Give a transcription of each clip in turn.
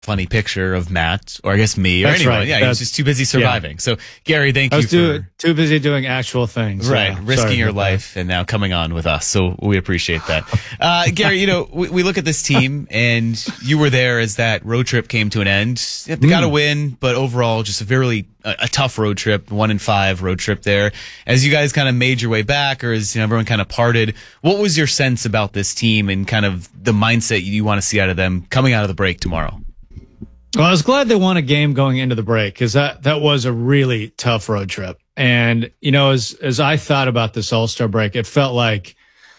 funny picture of Matt, or I guess me, or That's anyone. right. Yeah, he was just too busy surviving. So, Gary, thank I you was too busy doing actual things. Right, Yeah, risking your life and now coming on with us. So we appreciate that. Gary, we look at this team, and you were there as that road trip came to an end. They got a win, but overall, just a tough road trip, 1-5 road trip there. As you guys kind of made your way back, or as everyone kind of parted, what was your sense about this team and kind of the mindset you want to see out of them coming out of the break tomorrow? Well, I was glad they won a game going into the break, because that was a really tough road trip. And, as I thought about this All-Star break, it felt like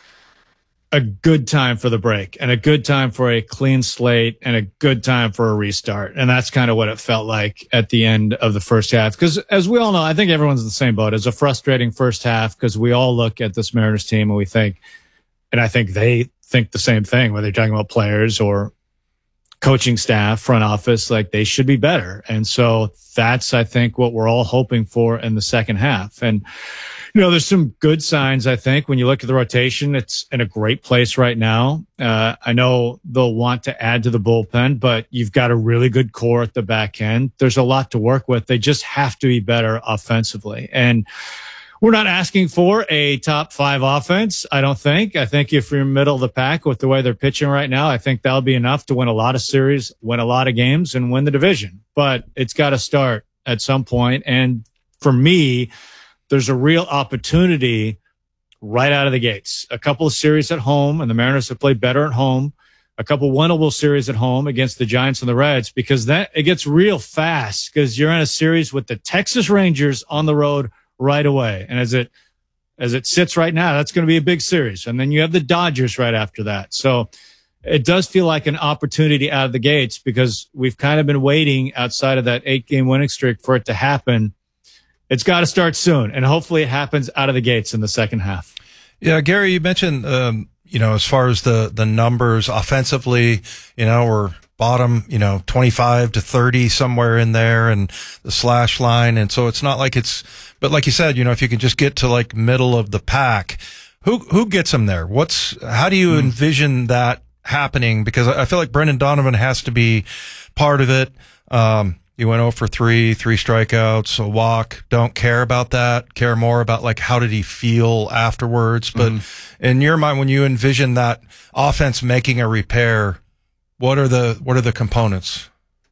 a good time for the break and a good time for a clean slate and a good time for a restart. And that's kind of what it felt like at the end of the first half. Because as we all know, I think everyone's in the same boat. It's a frustrating first half because we all look at this Mariners team and we think, and I think they think the same thing, whether you're talking about players or coaching staff, front office, like they should be better. And so that's, I think, what we're all hoping for in the second half. And, there's some good signs, I think, when you look at the rotation. It's in a great place right now. I know they'll want to add to the bullpen, but you've got a really good core at the back end. There's a lot to work with. They just have to be better offensively. And we're not asking for a top 5 offense, I don't think. I think if you're middle of the pack with the way they're pitching right now, I think that'll be enough to win a lot of series, win a lot of games, and win the division. But it's got to start at some point. And for me, there's a real opportunity right out of the gates. A couple of series at home, and the Mariners have played better at home. A couple winnable series at home against the Giants and the Reds, because that it gets real fast because you're in a series with the Texas Rangers on the road right away. And as it sits right now, that's going to be a big series. And then you have the Dodgers right after that. So it does feel like an opportunity out of the gates because we've kind of been waiting outside of that 8-game winning streak for it to happen. It's got to start soon, and hopefully it happens out of the gates in the second half. Yeah, Gary, you mentioned, as far as the numbers offensively, we're bottom, 25 to 30 somewhere in there, and the slash line. And so it's not like but like you said, if you can just get to like middle of the pack, who gets them there? How do you envision that happening? Because I feel like Brendan Donovan has to be part of it. You went 0 for 3 strikeouts, a walk. Don't care about that. Care more about like how did he feel afterwards. But in your mind, when you envision that offense making a repair, what are the components?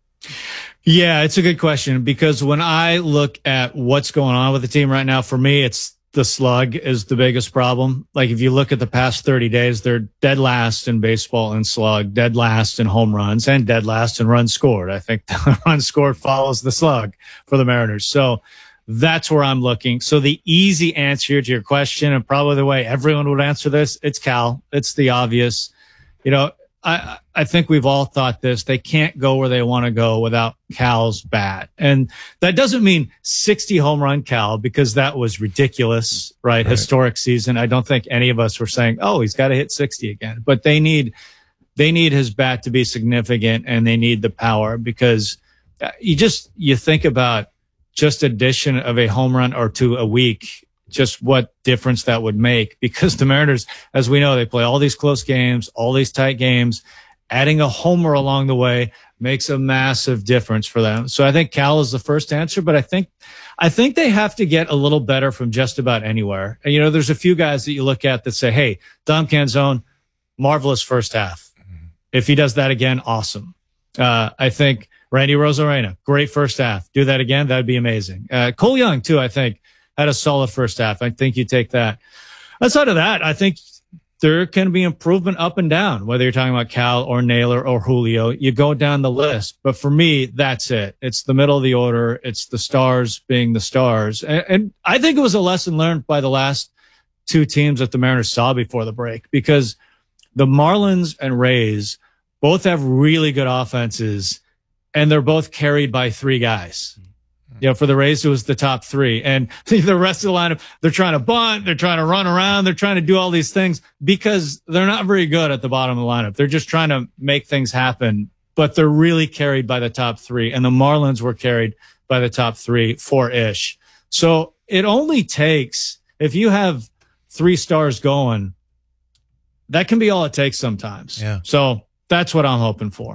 Yeah, it's a good question because when I look at what's going on with the team right now, for me, it's the slug is the biggest problem. Like if you look at the past 30 days, they're dead last in baseball in slug, dead last in home runs, and dead last in runs scored. I think the run scored follows the slug for the Mariners. So that's where I'm looking. So the easy answer to your question, and probably the way everyone would answer this, it's Cal. It's the obvious. I think we've all thought this. They can't go where they want to go without Cal's bat. And that doesn't mean 60 home run Cal because that was ridiculous, right? Historic season. I don't think any of us were saying, oh, he's got to hit 60 again. But they need his bat to be significant and they need the power because you think about just addition of a home run or two a week, just what difference that would make because the Mariners, as we know, they play all these close games, all these tight games. Adding a homer along the way makes a massive difference for them. So I think Cal is the first answer, but I think they have to get a little better from just about anywhere. And, there's a few guys that you look at that say, hey, Dom Canzone, marvelous first half. If he does that again, awesome. I think Randy Rosarena, great first half. Do that again, that'd be amazing. Cole Young, too, I think, had a solid first half. I think you take that. Outside of that, I think there can be improvement up and down, whether you're talking about Cal or Naylor or Julio. You go down the list. But for me, that's it. It's the middle of the order. It's the stars being the stars. And I think it was a lesson learned by the last two teams that the Mariners saw before the break because the Marlins and Rays both have really good offenses, and they're both carried by 3 guys. For the Rays, it was the top 3. And the rest of the lineup, they're trying to bunt, they're trying to run around, they're trying to do all these things because they're not very good at the bottom of the lineup. They're just trying to make things happen, but they're really carried by the top 3. And the Marlins were carried by the top 3, 4-ish. So it only takes, if you have 3 stars going, that can be all it takes sometimes. Yeah. So that's what I'm hoping for.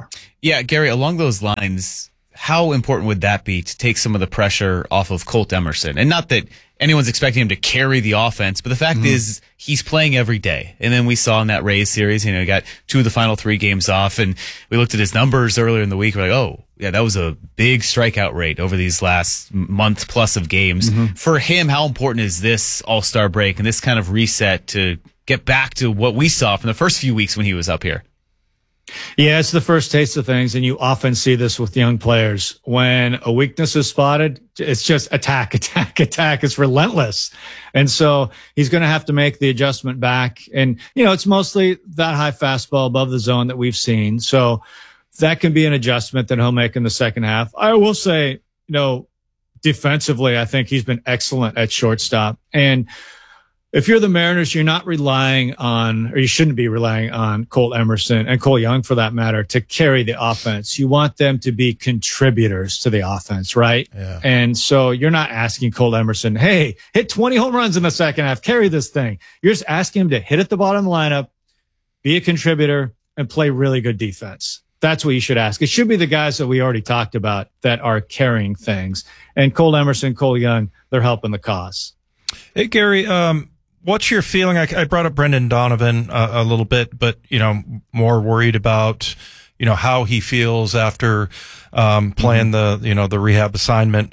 Yeah, Gary, along those lines, how important would that be to take some of the pressure off of Colt Emerson? And not that anyone's expecting him to carry the offense, but the fact is he's playing every day. And then we saw in that Rays series, he got 2 of the final 3 games off, and we looked at his numbers earlier in the week. We're like, oh, yeah, that was a big strikeout rate over these last month plus of games. For him, how important is this All-Star break and this kind of reset to get back to what we saw from the first few weeks when he was up here? Yeah, it's the first taste of things, and you often see this with young players. When a weakness is spotted, it's just attack, attack, attack. It's relentless. And so he's going to have to make the adjustment back. And, it's mostly that high fastball above the zone that we've seen. So that can be an adjustment that he'll make in the second half. I will say, defensively, I think he's been excellent at shortstop. And if you're the Mariners, you're not relying on, or you shouldn't be relying on Colt Emerson and Cole Young for that matter to carry the offense. You want them to be contributors to the offense, right? Yeah. And so you're not asking Colt Emerson, hey, hit 20 home runs in the second half, carry this thing. You're just asking him to hit at the bottom of the lineup, be a contributor, and play really good defense. That's what you should ask. It should be the guys that we already talked about that are carrying things. And Colt Emerson, Cole Young, they're helping the cause. Hey, Gary, what's your feeling? I brought up Brendan Donovan a little bit, but, more worried about, how he feels after playing the rehab assignment.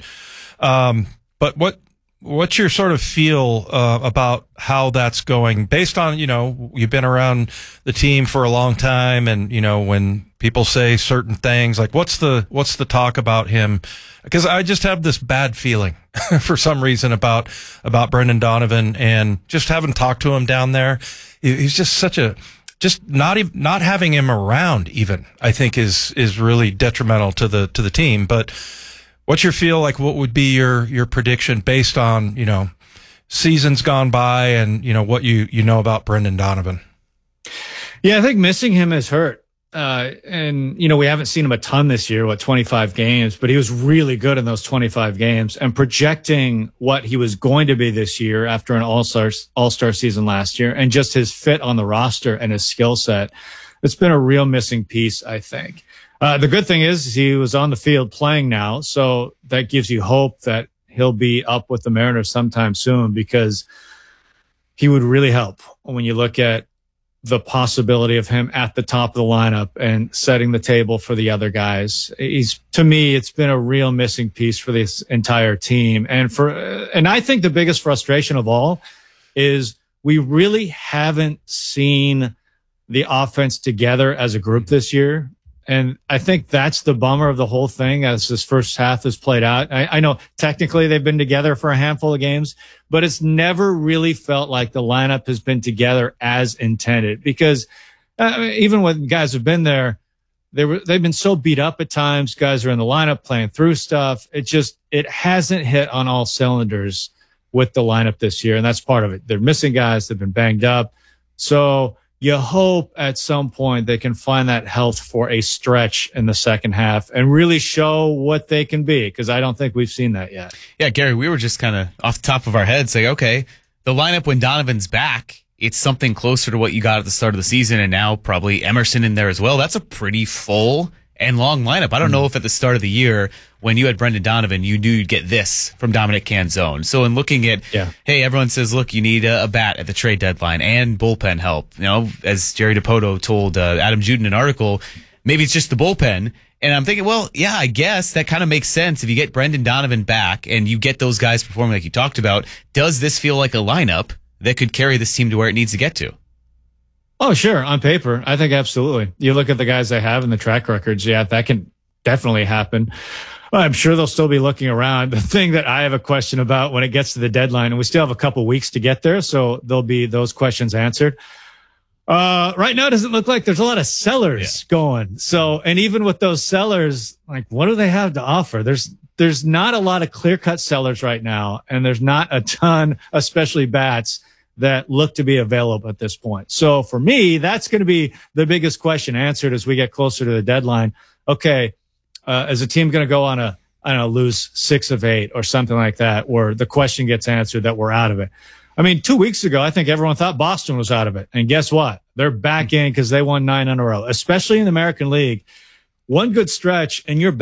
But what's your sort of feel about how that's going based on, you've been around the team for a long time and, when people say certain things, like what's the talk about him? Because I just have this bad feeling for some reason about Brendan Donovan, and just having talked to him down there, he's just not having him around even, I think is really detrimental to the team. But what's your feel like? What would be your prediction based on, seasons gone by and, what you know about Brendan Donovan? Yeah, I think missing him has hurt. And, we haven't seen him a ton this year, 25 games, but he was really good in those 25 games, and projecting what he was going to be this year after an all-star season last year, and just his fit on the roster and his skill set. It's been a real missing piece, I think. The good thing is he was on the field playing now, so that gives you hope that he'll be up with the Mariners sometime soon, because he would really help when you look at the possibility of him at the top of the lineup and setting the table for the other guys. To me, it's been a real missing piece for this entire team. And I think the biggest frustration of all is we really haven't seen the offense together as a group this year. And I think that's the bummer of the whole thing as this first half has played out. I know technically they've been together for a handful of games, but it's never really felt like the lineup has been together as intended, because even when guys have been there, they've been so beat up at times. Guys are in the lineup playing through stuff. It hasn't hit on all cylinders with the lineup this year. And that's part of it. They're missing guys. They've been banged up. So you hope at some point they can find that health for a stretch in the second half and really show what they can be, because I don't think we've seen that yet. Yeah, Gary, we were just kind of off the top of our heads saying, okay, the lineup when Donovan's back, it's something closer to what you got at the start of the season, and now probably Emerson in there as well. That's a pretty full and long lineup. I don't know if at the start of the year when you had Brendan Donovan, you knew you'd get this from Dominic Canzone. So in looking at, hey, everyone says, look, you need a bat at the trade deadline and bullpen help. As Jerry DiPoto told Adam Juden in an article, maybe it's just the bullpen. And I'm thinking, well, yeah, I guess that kind of makes sense. If you get Brendan Donovan back and you get those guys performing like you talked about, does this feel like a lineup that could carry this team to where it needs to get to? Oh, sure. On paper, I think absolutely. You look at the guys they have in the track records. Yeah, that can definitely happen. I'm sure they'll still be looking around. The thing that I have a question about when it gets to the deadline, and we still have a couple weeks to get there, so there'll be those questions answered. Right now, it doesn't look like there's a lot of sellers going. So, and even with those sellers, like, what do they have to offer? There's not a lot of clear-cut sellers right now, and there's not a ton, especially bats, that look to be available at this point. So for me, that's going to be the biggest question answered as we get closer to the deadline. Okay, is a team going to go on lose 6 of 8 or something like that, where the question gets answered that we're out of it? I mean, 2 weeks ago, I think everyone thought Boston was out of it. And guess what? They're back in because they won 9 in a row, especially in the American League. one good stretch and you're